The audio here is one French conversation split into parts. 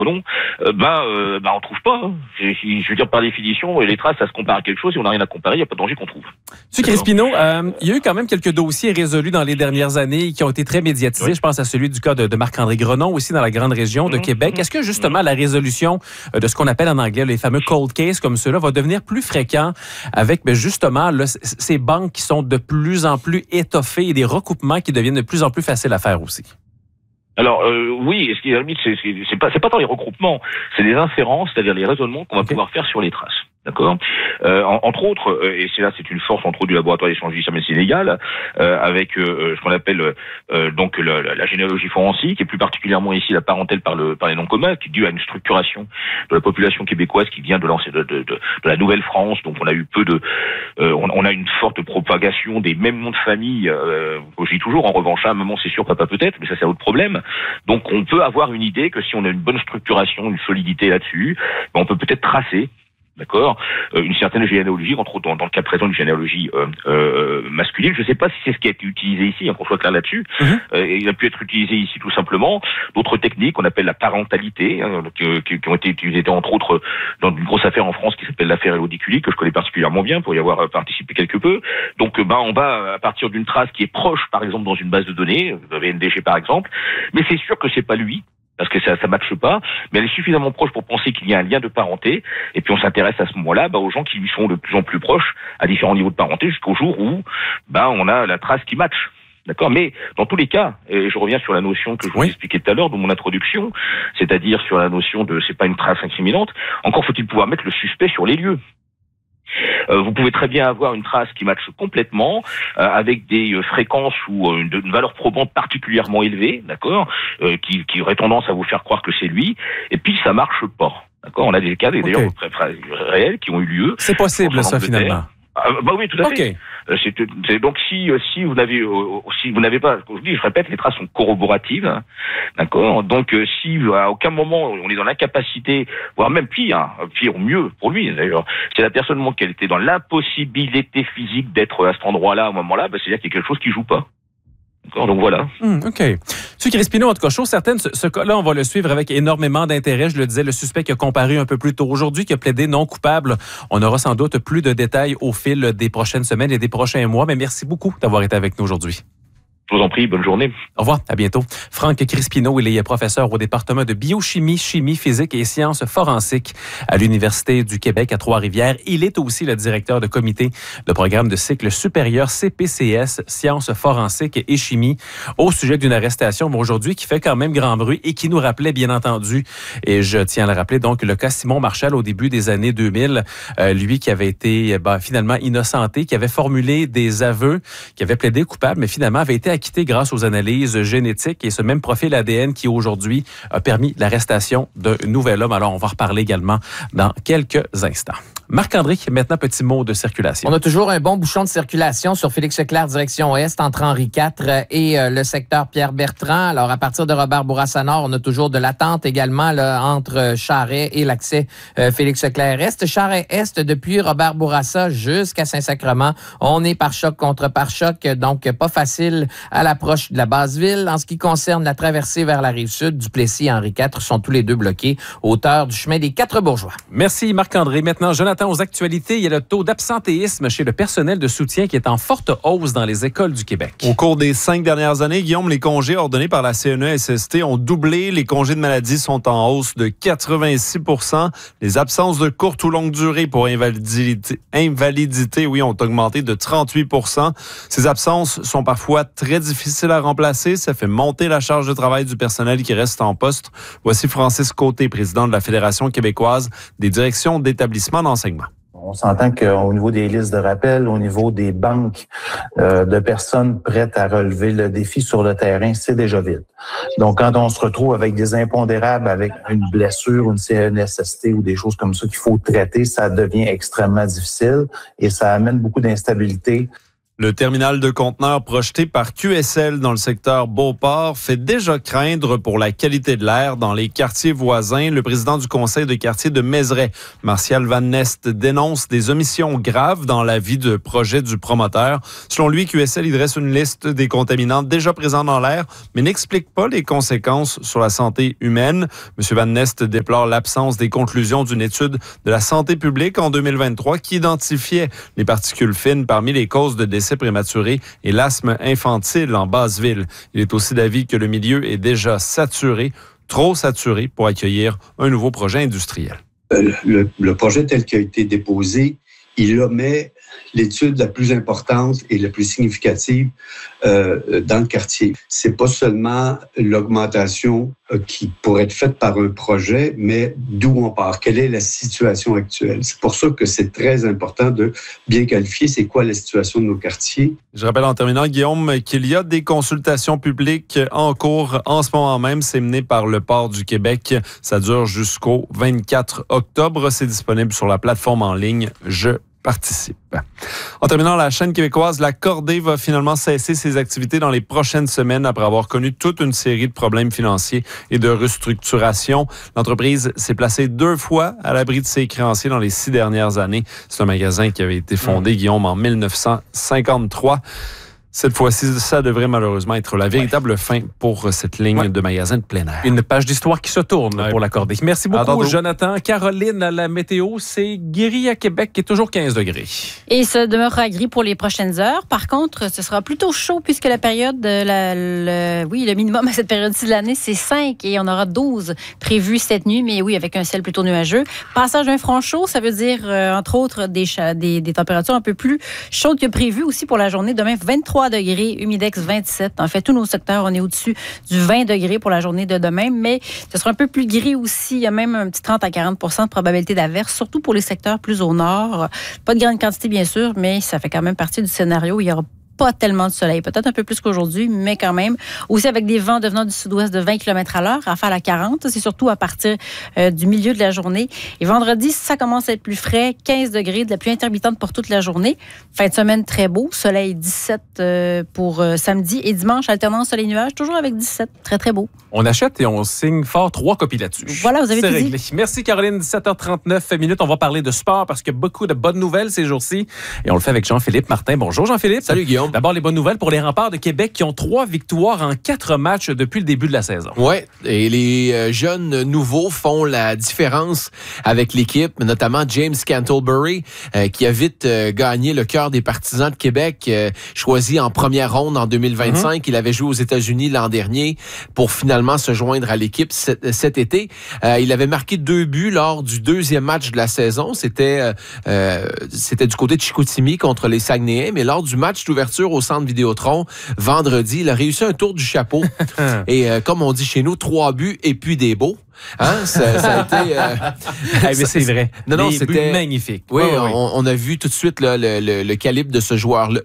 non, on trouve pas. Hein. Je veux dire, par définition, les traces, ça se compare à quelque chose. Si on n'a rien à comparer, il n'y a pas de danger qu'on trouve. M. Crespino, il y a eu quand même quelques dossiers résolus dans les dernières années qui ont été très médiatisés. Oui. Je pense à celui du cas de Marc-André Grenon, aussi dans la grande région de Québec. Est-ce que justement la résolution de ce qu'on appelle en anglais les fameux cold cases comme ceux-là va devenir plus fréquent avec justement ces banques qui sont de plus en plus étoffées et des recoupements qui deviennent de plus en plus faciles à faire aussi? Alors oui, ce qui est limite, c'est pas tant les regroupements, c'est les inférences, c'est-à-dire les raisonnements qu'on va pouvoir faire sur les traces. D'accord. Entre autres, et c'est une force entre autres du laboratoire d'échangisme mais c'est légal, avec ce qu'on appelle donc la généalogie forensique et plus particulièrement ici la parentèle par les noms communs, qui est due à une structuration de la population québécoise qui vient de la Nouvelle-France. Donc on a eu on a une forte propagation des mêmes noms de famille. Je dis toujours, en revanche, à maman c'est sûr, papa peut-être, mais ça c'est un autre problème. Donc on peut avoir une idée que si on a une bonne structuration, une solidité là-dessus, on peut peut-être tracer. D'accord, une certaine généalogie, entre autres dans le cas présent une généalogie masculine. Je ne sais pas si c'est ce qui a été utilisé ici, qu'on soit clair là-dessus. Il a pu être utilisé ici tout simplement. D'autres techniques qu'on appelle la parentalité, qui ont été utilisées entre autres dans une grosse affaire en France qui s'appelle l'affaire Elodie-Culic, que je connais particulièrement bien pour y avoir participé quelque peu. Donc on va à partir d'une trace qui est proche, par exemple dans une base de données, VNDG par exemple, mais c'est sûr que c'est pas lui. Parce que ça matche pas, mais elle est suffisamment proche pour penser qu'il y a un lien de parenté, et puis on s'intéresse à ce moment-là aux gens qui lui sont de plus en plus proches à différents niveaux de parenté jusqu'au jour où on a la trace qui matche. D'accord, mais dans tous les cas, et je reviens sur la notion que je vous expliquais tout à l'heure dans mon introduction, c'est-à-dire sur la notion de c'est pas une trace incriminante, encore faut-il pouvoir mettre le suspect sur les lieux. Vous pouvez très bien avoir une trace qui matche complètement avec des fréquences ou une valeur probante particulièrement élevée, d'accord, qui aurait tendance à vous faire croire que c'est lui, et puis ça marche pas. D'accord, on a des cas d'ailleurs très réels qui ont eu lieu. C'est possible ça finalement. Oui, tout à fait. C'est donc si vous n'avez pas, je répète, les traces sont corroboratives, d'accord. Donc si à aucun moment on est dans l'incapacité, voire même pire ou mieux pour lui d'ailleurs, si la personne montre qu'elle était dans l'impossibilité physique d'être à cet endroit-là, au moment-là, c'est-à-dire qu'il y a quelque chose qui joue pas. D'accord, donc voilà. OK. M. Crespino, en tout cas, chose certaine, ce cas-là, on va le suivre avec énormément d'intérêt. Je le disais, le suspect qui a comparu un peu plus tôt aujourd'hui, qui a plaidé non coupable. On aura sans doute plus de détails au fil des prochaines semaines et des prochains mois. Mais merci beaucoup d'avoir été avec nous aujourd'hui. Je vous en prie, bonne journée. Au revoir, à bientôt. Franck Crespino, il est professeur au département de biochimie, chimie physique et sciences forensiques à l'Université du Québec à Trois-Rivières. Il est aussi le directeur de comité de programme de cycle supérieur CPCS, sciences forensiques et chimie, au sujet d'une arrestation aujourd'hui qui fait quand même grand bruit et qui nous rappelait bien entendu, et je tiens à le rappeler, donc le cas Simon Marchal au début des années 2000, lui qui avait été finalement innocenté, qui avait formulé des aveux, qui avait plaidé coupable, mais finalement avait été acquitté grâce aux analyses génétiques et ce même profil ADN qui aujourd'hui a permis l'arrestation d'un nouvel homme. Alors, on va reparler également dans quelques instants. Marc-André, maintenant, petit mot de circulation. On a toujours un bon bouchon de circulation sur Félix-Leclerc, direction ouest, entre Henri IV et le secteur Pierre-Bertrand. Alors, à partir de Robert-Bourassa-Nord, on a toujours de l'attente également là, entre Charest et l'accès Félix-Leclerc-Est. Charest-Est, depuis Robert-Bourassa jusqu'à Saint-Sacrement, on est pare-choc contre pare-choc, donc pas facile à l'approche de la Basse-Ville. En ce qui concerne la traversée vers la Rive-Sud, Duplessis et Henri IV sont tous les deux bloqués, hauteur du chemin des Quatre-Bourgeois. Merci Marc-André. Maintenant, Jonathan, aux actualités, il y a le taux d'absentéisme chez le personnel de soutien qui est en forte hausse dans les écoles du Québec. Au cours des 5 dernières années, Guillaume, les congés ordonnés par la CNESST ont doublé. Les congés de maladie sont en hausse de 86 %. Les absences de courte ou longue durée pour invalidité, ont augmenté de 38 %. Ces absences sont parfois très difficiles à remplacer. Ça fait monter la charge de travail du personnel qui reste en poste. Voici Francis Côté, président de la Fédération québécoise des directions d'établissements d'enseignement. On s'entend qu'au niveau des listes de rappel, au niveau des banques de personnes prêtes à relever le défi sur le terrain, c'est déjà vide. Donc, quand on se retrouve avec des impondérables, avec une blessure, une CNSST ou des choses comme ça qu'il faut traiter, ça devient extrêmement difficile et ça amène beaucoup d'instabilité. Le terminal de conteneurs projeté par QSL dans le secteur Beauport fait déjà craindre pour la qualité de l'air dans les quartiers voisins. Le président du conseil de quartier de Mézeray, Martial Van Nest, dénonce des omissions graves dans la vie de projet du promoteur. Selon lui, QSL y dresse une liste des contaminants déjà présents dans l'air, mais n'explique pas les conséquences sur la santé humaine. M. Van Nest déplore l'absence des conclusions d'une étude de la santé publique en 2023 qui identifiait les particules fines parmi les causes de décès prématurés et l'asthme infantile en Basse-Ville. Il est aussi d'avis que le milieu est déjà saturé, trop saturé pour accueillir un nouveau projet industriel. Le projet tel qu'il a été déposé, il omet l'étude la plus importante et la plus significative dans le quartier. C'est pas seulement l'augmentation qui pourrait être faite par un projet, mais d'où on part, quelle est la situation actuelle. C'est pour ça que c'est très important de bien qualifier c'est quoi la situation de nos quartiers. Je rappelle en terminant, Guillaume, qu'il y a des consultations publiques en cours en ce moment même. C'est mené par le Port du Québec. Ça dure jusqu'au 24 octobre. C'est disponible sur la plateforme en ligne Je participe. En terminant, la chaîne québécoise La Cordée va finalement cesser ses activités dans les prochaines semaines après avoir connu toute une série de problèmes financiers et de restructuration. L'entreprise s'est placée 2 fois à l'abri de ses créanciers dans les 6 dernières années. C'est un magasin qui avait été fondé, Guillaume, en 1953. Cette fois-ci, ça devrait malheureusement être la véritable fin pour cette ligne de magasins de plein air. Une page d'histoire qui se tourne pour l'accorder. Merci beaucoup, Jonathan. Caroline, à la météo, c'est gris à Québec et toujours 15 degrés. Et ça demeurera gris pour les prochaines heures. Par contre, ce sera plutôt chaud puisque la période, le minimum à cette période-ci de l'année, c'est 5 et on aura 12 prévus cette nuit, mais oui, avec un ciel plutôt nuageux. Passage d'un front chaud, ça veut dire, entre autres, des températures un peu plus chaudes que prévu aussi pour la journée. Demain, 23 degrés, humidex 27. En fait, tous nos secteurs, on est au-dessus du 20 degrés pour la journée de demain, mais ce sera un peu plus gris aussi. Il y a même un petit 30 à 40 % de probabilité d'averse, surtout pour les secteurs plus au nord. Pas de grande quantité, bien sûr, mais ça fait quand même partie du scénario. Il y aura pas tellement de soleil, peut-être un peu plus qu'aujourd'hui, mais quand même. Aussi avec des vents devenant du sud-ouest de 20 km à l'heure, rafale à 40. C'est surtout à partir du milieu de la journée. Et vendredi, ça commence à être plus frais, 15 degrés, de la pluie intermittente pour toute la journée. Fin de semaine, très beau. Soleil 17 pour samedi et dimanche, alternance soleil-nuage, toujours avec 17. Très, très beau. On achète et on signe fort 3 copies là-dessus. Voilà, vous avez tout réglé. dit. Merci Caroline, 17h39 minutes. On va parler de sport parce qu'il y a beaucoup de bonnes nouvelles ces jours-ci. Et on le fait avec Jean-Philippe Martin. Bonjour Jean-Philippe. Salut Guillaume. D'abord, les bonnes nouvelles pour les Remparts de Québec qui ont 3 victoires en 4 matchs depuis le début de la saison. Oui, et les jeunes nouveaux font la différence avec l'équipe, notamment James Cantlebury, qui a vite gagné le cœur des partisans de Québec, choisi en première ronde en 2025. Il avait joué aux États-Unis l'an dernier pour finalement se joindre à l'équipe cet été. Il avait marqué 2 buts lors du 2e match de la saison. C'était du côté de Chicoutimi contre les Saguenayens, mais lors du match d'ouverture au Centre Vidéotron, vendredi, il a réussi un tour du chapeau. Et comme on dit chez nous, 3 buts et puis des beaux. Hein? Ça a été... mais c'est vrai. Non, c'était magnifique. Oui, on a vu tout de suite là, le calibre de ce joueur-là.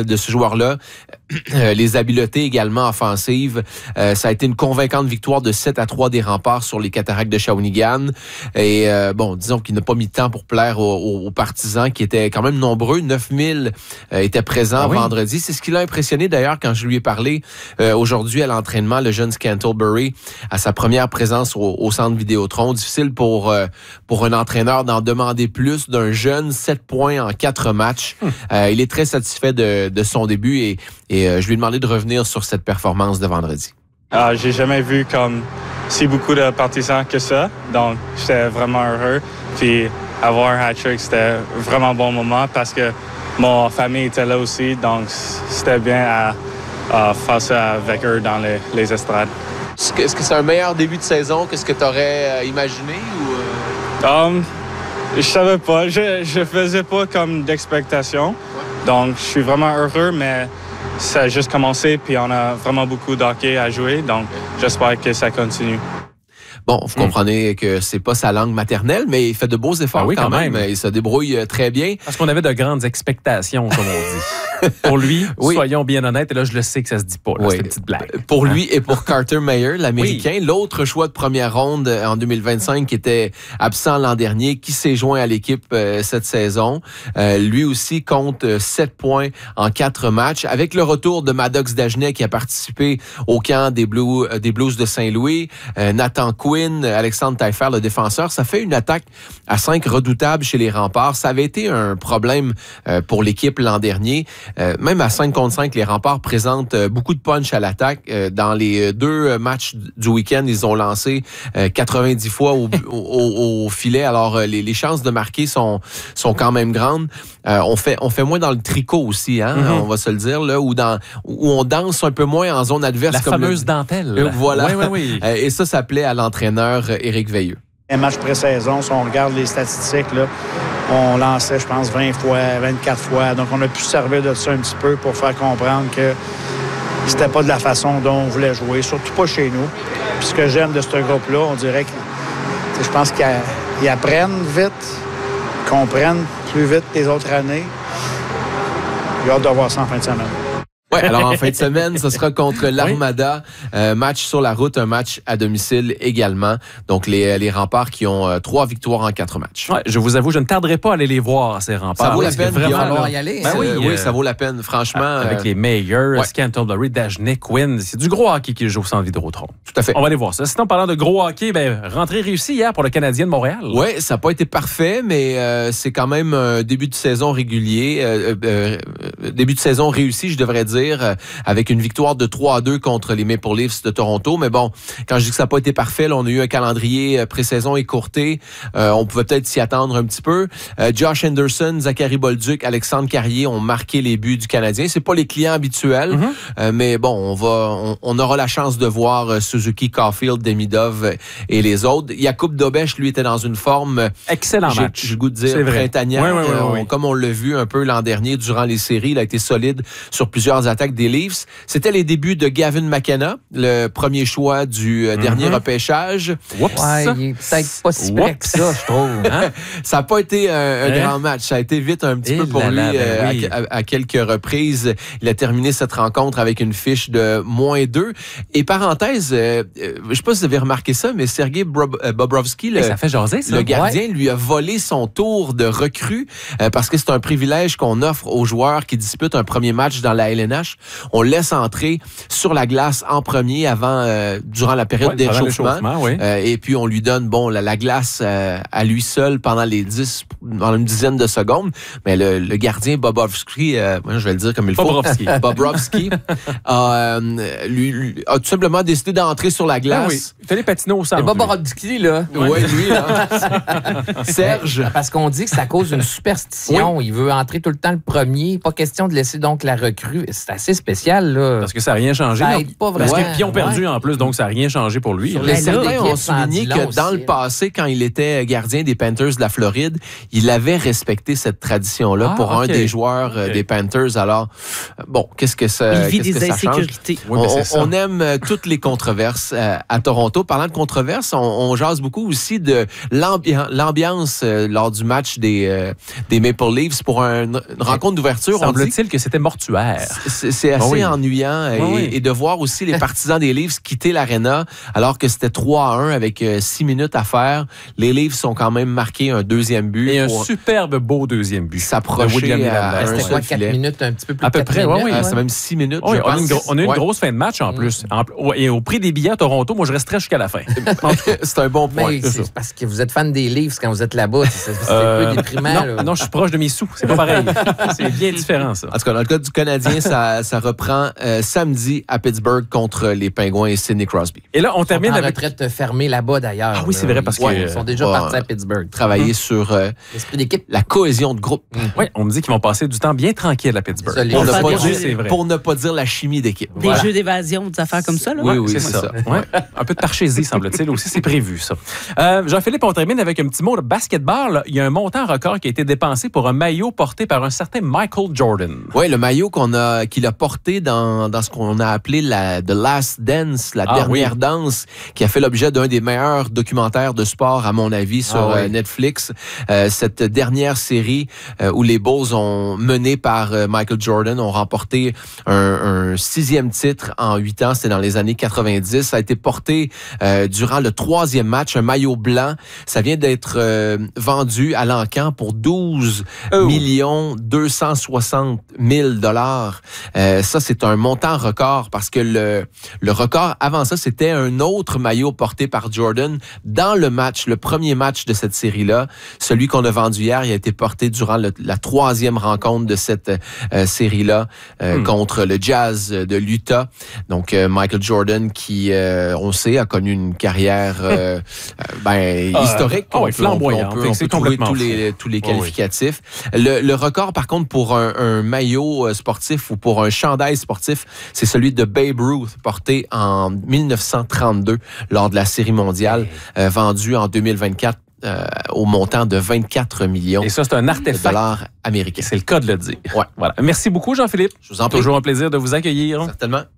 Les habiletés également offensives. Ça a été une convaincante victoire de 7-3 des Remparts sur les Cataractes de Shawinigan. Et disons qu'il n'a pas mis de temps pour plaire aux partisans qui étaient quand même nombreux. 9000 étaient présents vendredi. C'est ce qui l'a impressionné d'ailleurs quand je lui ai parlé aujourd'hui à l'entraînement, le jeune Cantlebury, à sa première présence au Centre Vidéotron. Difficile pour un entraîneur d'en demander plus d'un jeune. 7 points en 4 matchs. Il est très satisfait de son début et je lui ai demandé de revenir sur cette performance de vendredi. J'ai jamais vu comme si beaucoup de partisans que ça, donc j'étais vraiment heureux. Puis avoir un hat-trick, c'était vraiment un bon moment parce que mon famille était là aussi, donc c'était bien à faire ça avec eux dans les estrades. Est-ce que c'est un meilleur début de saison que ce que tu aurais imaginé? Je savais pas. Je faisais pas comme d'expectation. Donc, je suis vraiment heureux, mais ça a juste commencé, puis on a vraiment beaucoup d'hockey à jouer, donc j'espère que ça continue. Bon, vous comprenez que c'est pas sa langue maternelle, mais il fait de beaux efforts quand même. Il se débrouille très bien. Parce qu'on avait de grandes expectations, comme on dit. Pour lui, soyons bien honnêtes, et là, je le sais que ça se dit pas, cette petite blague. Pour lui et pour Carter Mayer, l'Américain, l'autre choix de première ronde en 2025 qui était absent l'an dernier, qui s'est joint à l'équipe cette saison. Lui aussi compte 7 points en 4 matchs. Avec le retour de Maddox Dagenet qui a participé au camp des Blues de Saint-Louis, Nathan Quinn, Alexandre Taillefer, le défenseur, ça fait une attaque à 5 redoutable chez les Remparts. Ça avait été un problème pour l'équipe l'an dernier. Même à 5 contre 5, les Remparts présentent beaucoup de punch à l'attaque. Dans les 2 matchs du week-end, ils ont lancé 90 fois au filet. Alors, les chances de marquer sont quand même grandes. On fait moins dans le tricot aussi, hein, on va se le dire, là, où on danse un peu moins en zone adverse. La fameuse dentelle. Voilà. Oui. Et ça plaît à l'entraîneur Éric Veilleux. Un match pré-saison, si on regarde les statistiques, là, on lançait, je pense, 20 fois, 24 fois. Donc, on a pu se servir de ça un petit peu pour faire comprendre que c'était pas de la façon dont on voulait jouer, surtout pas chez nous. Puis ce que j'aime de ce groupe-là, on dirait que je pense qu'ils apprennent vite, comprennent plus vite que les autres années. J'ai hâte de voir ça en fin de semaine. Ouais, alors en fin de semaine, ce sera contre l'Armada. Match sur la route, un match à domicile également. Donc, les Remparts qui ont 3 victoires en 4 matchs. Ouais, je vous avoue, je ne tarderai pas à aller les voir, ces Remparts. Ça vaut la peine. Vraiment, y aller. Oui, ça vaut la peine, franchement. Avec les meilleurs, Scantlebury, Dagenet, Quinn. C'est du gros hockey qui joue au Centre Vidéotron. Tout à fait. On va aller voir ça. Sinon, parlant de gros hockey, rentrée réussie hier pour le Canadien de Montréal. Oui, ça n'a pas été parfait, mais c'est quand même un début de saison régulier. Début de saison réussi, je devrais dire, avec une victoire de 3-2 contre les Maple Leafs de Toronto. Mais bon, quand je dis que ça n'a pas été parfait, là, on a eu un calendrier pré-saison écourté. On pouvait peut-être s'y attendre un petit peu. Josh Anderson, Zachary Bolduc, Alexandre Carrier ont marqué les buts du Canadien. C'est pas les clients habituels, mais bon, on aura la chance de voir Suzuki, Caulfield, Demidov et les autres. Jakub Dobeš, lui, était dans une forme... Excellent match. J'ai le goût de dire printanière. Oui. Comme on l'a vu un peu l'an dernier durant les séries, il a été solide sur plusieurs attaques des Leafs. C'était les débuts de Gavin McKenna, le premier choix du dernier repêchage. Ouais, il est peut-être pas si près que ça, je trouve. Hein? Ça n'a pas été un grand match. Ça a été vite un petit peu pour lui à quelques reprises. Il a terminé cette rencontre avec une fiche de -2. Et parenthèse, je ne sais pas si vous avez remarqué ça, mais Sergei Bobrovsky, ça fait jaser, ça. Le gardien, lui a volé son tour de recrue parce que c'est un privilège qu'on offre aux joueurs qui disputent un premier match dans la LNH. On le laisse entrer sur la glace en premier durant la période d'échauffement. Et puis, on lui donne la glace à lui seul pendant une dizaine de secondes. Mais le gardien Bobrovsky, je vais le dire comme il faut. Bobrovsky a tout simplement décidé d'entrer sur la glace. Il fait les patinaux au centre. Et Bobrovsky, là. Oui, lui, là. Serge. Parce qu'on dit que ça cause une superstition. Il veut entrer tout le temps le premier. Pas question de laisser donc la recrue. C'est assez spécial, là. Parce que ça n'a rien changé. Ça aide pas vraiment. Parce qu'ils ont perdu en plus, donc ça n'a rien changé pour lui. Certains ont souligné que dans le passé, quand il était gardien des Panthers de la Floride, il avait respecté cette tradition-là pour un des joueurs des Panthers. Alors, bon, qu'est-ce que ça Il vit des insécurités. On aime toutes les controverses à Toronto. Parlant de controverses, on jase beaucoup aussi de l'ambiance lors du match des Maple Leafs pour une rencontre d'ouverture. Semble-t-il que c'était mortuaire. C'est assez ennuyant et de voir aussi les partisans des Leafs quitter l'aréna alors que c'était 3-1 avec 6 minutes à faire. Les Leafs ont quand même marqué un deuxième but. Et un superbe beau deuxième but. S'approcher à c'était quoi, 4 minutes, un petit peu plus à peu près, c'est même 6 minutes, je pense. On a eu une grosse fin de match en plus. Et au prix des billets à Toronto, moi, je resterai jusqu'à la fin. C'est un bon point. Mais c'est parce que vous êtes fan des Leafs quand vous êtes là-bas. C'est un peu déprimant. Non, je suis proche de mes sous. C'est pas pareil. C'est bien différent, ça. En tout cas, dans le cas du Canadien, ça reprend samedi à Pittsburgh contre les Penguins et Sidney Crosby. Et là, on termine avec... avec... retraite fermée là-bas, d'ailleurs. Ah oui, c'est vrai, parce qu'ils sont déjà partis à Pittsburgh. Travailler sur L'esprit d'équipe. La cohésion de groupe. Oui, on me dit qu'ils vont passer du temps bien tranquille à Pittsburgh. Désolé. Pour ne pas dire la chimie d'équipe. Des jeux d'évasion, des affaires comme ça. Là. Oui, c'est ça. Ouais. Un peu de parchésie, semble-t-il, aussi. C'est prévu, ça. Jean-Philippe, on termine avec un petit mot de basketball. Il y a un montant record qui a été dépensé pour un maillot porté par un certain Michael Jordan. Oui, le maillot qu'il a porté dans ce qu'on a appelé The Last Dance, la dernière danse, qui a fait l'objet d'un des meilleurs documentaires de sport, à mon avis, sur Netflix. Cette dernière série où les Bulls ont mené par Michael Jordan ont remporté un 6e titre en 8 ans. C'était dans les années 90. Ça a été porté durant le 3e match, un maillot blanc. Ça vient d'être vendu à l'encan pour 12 260 000 $. Ça, c'est un montant record parce que le record avant ça, c'était un autre maillot porté par Jordan dans le premier match de cette série-là. Celui qu'on a vendu hier, il a été porté durant la 3e rencontre de cette série-là contre le Jazz de l'Utah. Donc, Michael Jordan qui, on sait, a connu une carrière historique. Flamboyant. On peut trouver tous les qualificatifs. Le record, par contre, pour un maillot sportif ou pour un chandail sportif, c'est celui de Babe Ruth, porté en 1932 lors de la Série mondiale, vendu en 2024 au montant de 24 millions. Et ça, c'est un artefact de dollars américains. C'est le cas de le dire. Ouais. Voilà. Merci beaucoup, Jean-Philippe. Je vous en prie. Toujours un plaisir de vous accueillir. Certainement.